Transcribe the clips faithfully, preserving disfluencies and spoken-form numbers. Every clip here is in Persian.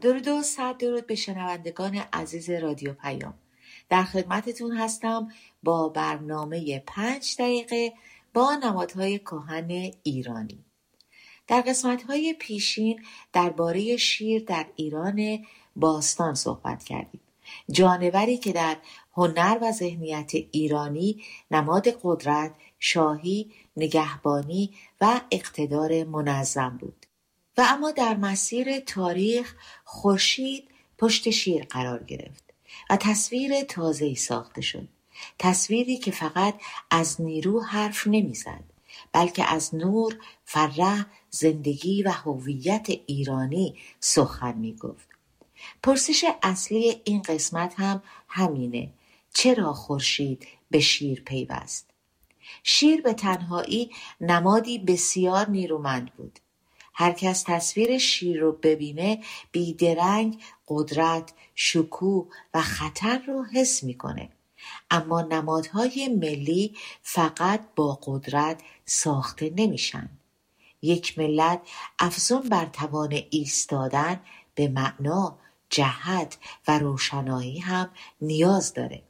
درود و صد درود به شنوندگان عزیز رادیو پیام. در خدمتتون هستم با برنامه پنج دقیقه با نمادهای کهن ایرانی. در قسمت‌های پیشین درباره شیر در ایران باستان صحبت کردیم. جانوری که در هنر و ذهنیت ایرانی نماد قدرت، شاهی، نگهبانی و اقتدار منظم بود. و اما در مسیر تاریخ خورشید پشت شیر قرار گرفت و تصویر تازه‌ای ساخته شد. تصویری که فقط از نیرو حرف نمیزد، بلکه از نور، فرح، زندگی و هویت ایرانی سخن میگفت. پرسش اصلی این قسمت هم همینه: چرا خورشید به شیر پیوست؟ شیر به تنهایی نمادی بسیار نیرومند بود. هر کس تصویر شیر رو ببینه بیدرنگ قدرت، شکوه و خطر رو حس میکنه. اما نمادهای ملی فقط با قدرت ساخته نمیشن. یک ملت افزون بر توان ایستادن به معنا، جهت و روشنایی هم نیاز داره.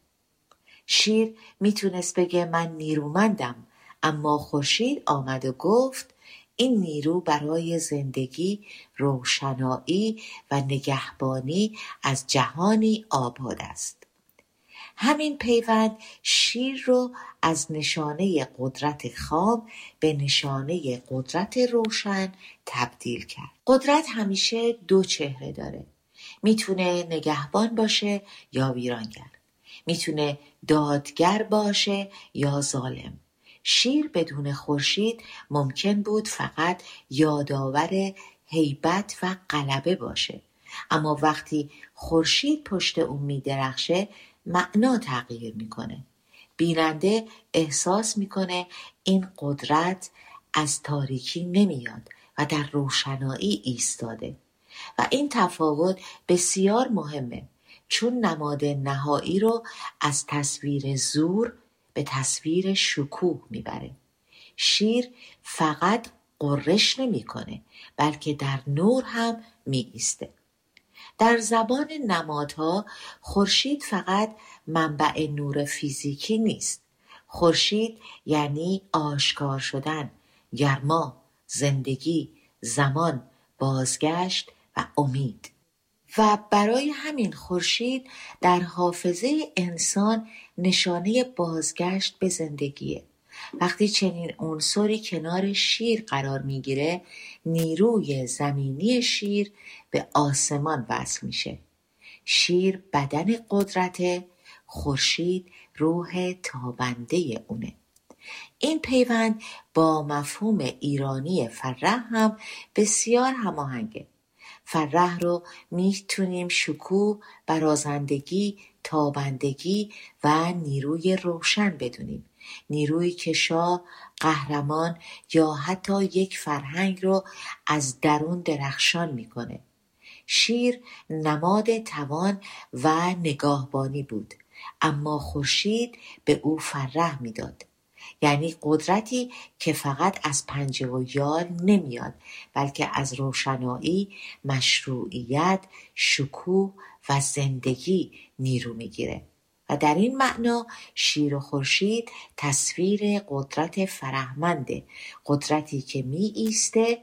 شیر میتونست بگه من نیرومندم، اما خورشید آمد و گفت این نیرو برای زندگی، روشنایی و نگهبانی از جهانی آباد است. همین پیوند شیر رو از نشانه قدرت خام به نشانه قدرت روشن تبدیل کرد. قدرت همیشه دو چهره داره. میتونه نگهبان باشه یا ویرانگر. میتونه دادگر باشه یا ظالم. شیر بدون خورشید ممکن بود فقط یادآور هیبت و غلبه باشه، اما وقتی خورشید پشت اون میدرخشه معنا تغییر میکنه. بیننده احساس میکنه این قدرت از تاریکی نمیاد و در روشنایی ایستاده. و این تفاوت بسیار مهمه، چون نماد نهایی رو از تصویر زور به تصویر شکوه میبره. شیر فقط غرش نمیکنه، بلکه در نور هم می ایسته. در زبان نمادها خورشید فقط منبع نور فیزیکی نیست. خورشید یعنی آشکار شدن، گرما، زندگی، زمان، بازگشت و امید. و برای همین خورشید در حافظه انسان نشانه بازگشت به زندگیه. وقتی چنین عنصری کنار شیر قرار میگیره، نیروی زمینی شیر به آسمان وصل میشه. شیر بدن قدرت، خورشید روح تابنده اونه. این پیوند با مفهوم ایرانی فرح هم بسیار هماهنگه. فرح رو میتونیم شکوه، برازندگی، تابندگی و نیروی روشن بدونیم. نیرویی که شاه، قهرمان یا حتی یک فرهنگ رو از درون درخشان میکنه. شیر نماد توان و نگاهبانی بود، اما خورشید به او فرح میداد. یعنی قدرتی که فقط از پنجه و یال نمیاد، بلکه از روشنایی، مشروعیت، شکوه و زندگی نیرو میگیره. و در این معنا شیر و خورشید تصویر قدرت فرهمنده، قدرتی که می ایسته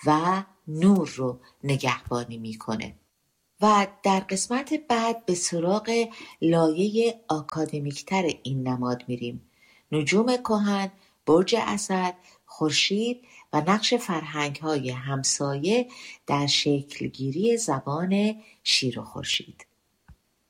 و نور رو نگهبانی میکنه. و در قسمت بعد به سراغ لایه آکادمیکتر این نماد میریم: نجوم کهن، برج اسد، خورشید و نقش فرهنگ‌های همسایه در شکلگیری زبان شیر و خورشید.